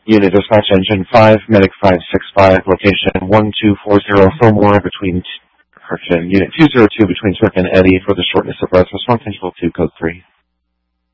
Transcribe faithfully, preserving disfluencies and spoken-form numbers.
Unit Dispatch Engine five, Medic five six five, location one two four zero Fillmore, between, correction, Unit two zero two between Turk and Eddy for the shortness of breath. Response interval two, code three.